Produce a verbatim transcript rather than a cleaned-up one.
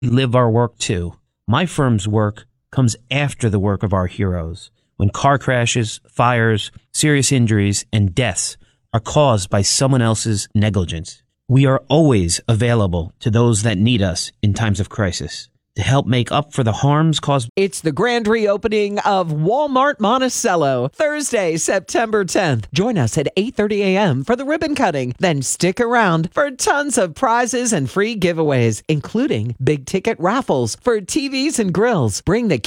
We live our work too. My firm's work comes after the work of our heroes, when car crashes, fires, serious injuries, and deaths are caused by someone else's negligence. We are always available to those that need us in times of crisis to help make up for the harms caused. It's the grand reopening of Walmart Monticello, Thursday, September tenth. Join us at eight thirty a.m. for the ribbon cutting. Then stick around for tons of prizes and free giveaways, including big ticket raffles for T Vs and grills. Bring the